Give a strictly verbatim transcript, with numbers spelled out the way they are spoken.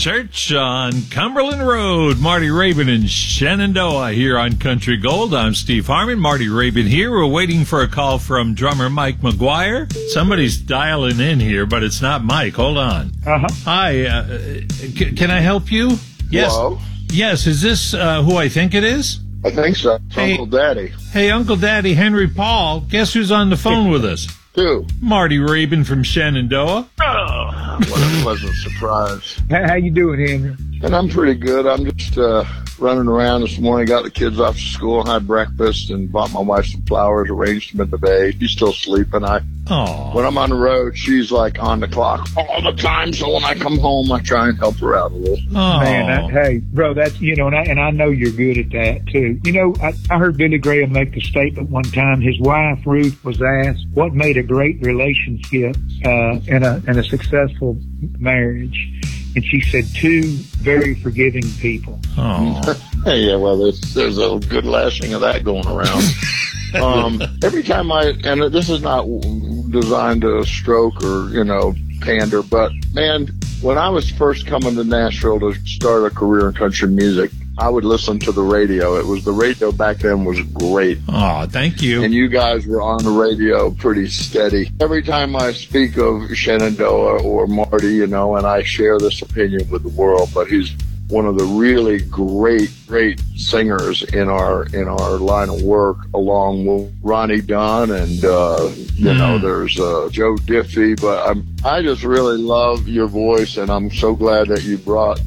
Church on Cumberland Road. Marty Raybon in Shenandoah here on Country Gold. I'm Steve Harmon. Marty Raybon here. We're waiting for a call from drummer Mike McGuire. Somebody's dialing in here, but it's not Mike. Hold on. Uh-huh. Hi. Uh, c- can I help you? Yes. Hello? Yes. Is this uh, who I think it is? I think so. It's Hey. Uncle Daddy. Hey, Uncle Daddy, Henry Paul. Guess who's on the phone with us? Who? Marty Raybon from Shenandoah. Oh, what a pleasant surprise. How, how you doing, Henry? And I'm pretty good. I'm just uh, running around this morning, got the kids off to school, had breakfast, and bought my wife some flowers, arranged them in the bay. She's still sleeping. I, Oh. when I'm on the road, she's like on the clock all the time. So when I come home, I try and help her out a little. Oh. Man, I, hey, bro, that's, you know, and I, and I know you're good at that, too. You know, I, I heard Billy Graham make the statement one time. His wife, Ruth, was asked what made a great relationship uh, and, a, and a successful marriage. And she said, two very forgiving people. Oh. Hey, yeah, well, there's, there's a good lashing of that going around. um, every time I, and this is not designed to stroke or, you know, pander, but man, when I was first coming to Nashville to start a career in country music, I would listen to the radio. It was the radio back then was great. Oh, thank you. And you guys were on the radio pretty steady. Every time I speak of Shenandoah or Marty, you know, and I share this opinion with the world, but he's one of the really great, great singers in our in our line of work, along with Ronnie Dunn and uh, you Mm. know, there's uh, Joe Diffie. But I'm I just really love your voice, and I'm so glad that you brought